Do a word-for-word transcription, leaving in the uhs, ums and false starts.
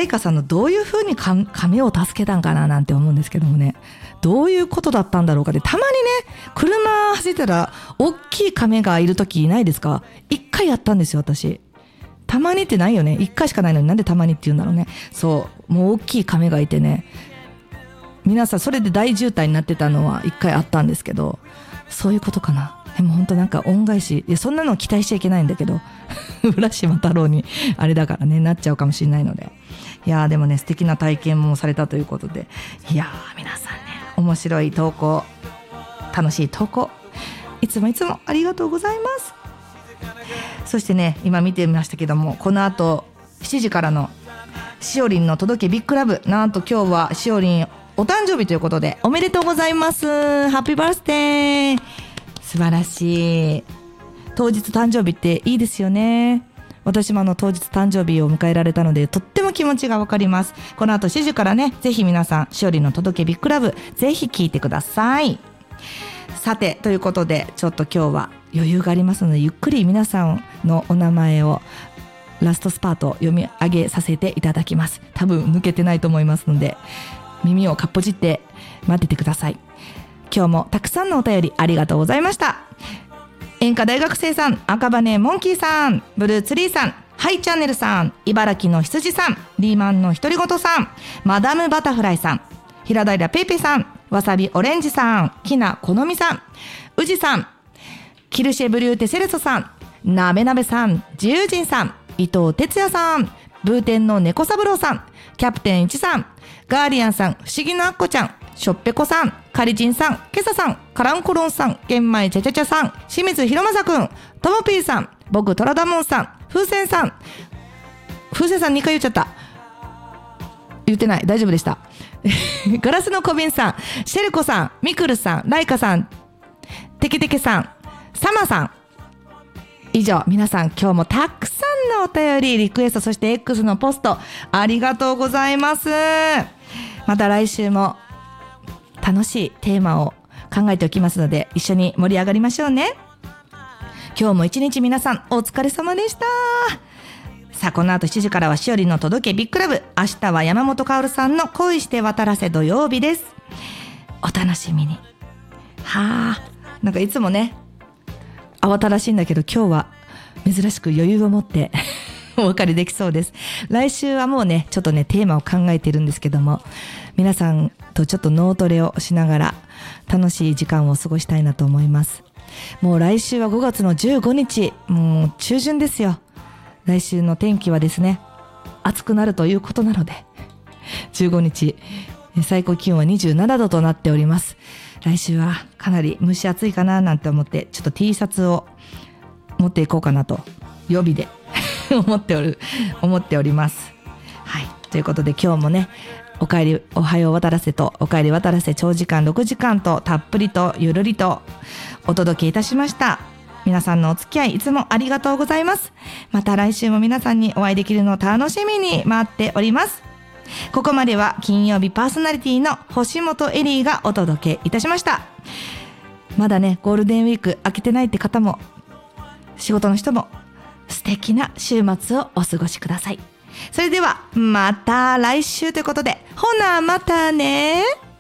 イカさんのどういう風にか亀を助けたんかななんて思うんですけどもね、どういうことだったんだろうかで、たまにね車走ってたら大きい亀がいる時ないですか？一回やったんですよ私。たまにってないよね、一回しかないのになんでたまにって言うんだろうね。そうもう大きい亀がいてね、皆さんそれで大渋滞になってたのは一回あったんですけど、そういうことかな。でも本当なんか恩返し、いやそんなの期待しちゃいけないんだけど浦島太郎にあれだからねなっちゃうかもしれないので、いやでもね素敵な体験もされたということで、いや皆さんね面白い投稿、楽しい投稿いつもいつもありがとうございます。そしてね今見てみましたけども、この後しちじからのしおりんの届けビッグラブ、なんと今日はしおりんお誕生日ということでおめでとうございます。ハッピーバースデー。素晴らしい。当日誕生日っていいですよね。私もあの当日誕生日を迎えられたのでとっても気持ちがわかります。この後しちじからねぜひ皆さんしおりんの届けビッグラブぜひ聞いてください。さてということでちょっと今日は余裕がありますのでゆっくり皆さんのお名前をラストスパート読み上げさせていただきます。多分抜けてないと思いますので耳をかっぽじって待っててください。今日もたくさんのお便りありがとうございました。演歌大学生さん、赤羽モンキーさん、ブルーツリーさん、ハイチャンネルさん、茨城の羊さん、リーマンの独り言さん、マダムバタフライさん、平平ペイペイさん、わさびオレンジさん、きなこのみさん、宇治さん、キルシェブリューテセレソさん、なべなべさん、自由人さん、伊藤哲也さん、ブーテンの猫三郎さん、キャプテンいちさん、ガーディアンさん、不思議のアッコちゃん、しょっぺこさん、カリジンさん、ケサさん、カランコロンさん、玄米ちゃちゃちゃさん、清水ひろまさくん、ともぴーさん、僕トラダモンさん、風船さん、風船さんにかい言っちゃった。言ってない、大丈夫でした。ガラスの小瓶さん、シェルコさん、ミクルさん、ライカさん、テケテケさん、サマさん。以上、皆さん今日もたくさんのお便り、リクエスト、そして X のポスト、ありがとうございます。また来週も楽しいテーマを考えておきますので一緒に盛り上がりましょうね。今日も一日皆さんお疲れ様でした。さあこの後しちじからはしおりんの届けビッグラブ、明日は山本薫さんの恋して渡らせ土曜日です。お楽しみに。はあ、なんかいつもね慌ただしいんだけど今日は珍しく余裕を持ってお別れできそうです。来週はもうねちょっとねテーマを考えているんですけども、皆さんとちょっと脳トレをしながら楽しい時間を過ごしたいなと思います。もう来週はごがつのじゅうごにち、もう中旬ですよ。来週の天気はですね暑くなるということなのでじゅうごにち最高気温はにじゅうななどとなっております。来週はかなり蒸し暑いかななんて思ってちょっと T シャツを持っていこうかなと予備で思っておる思っております。はい、ということで今日もねおかえりおはよう渡らせとおかえり渡らせ長時間ろくじかんとたっぷりとゆるりとお届けいたしました。皆さんのお付き合いいつもありがとうございます。また来週も皆さんにお会いできるのを楽しみに待っております。ここまでは金曜日パーソナリティの星本エリーがお届けいたしました。まだねゴールデンウィーク明けてないって方も仕事の人も素敵な週末をお過ごしください。それではまた来週ということで、ほなまたね。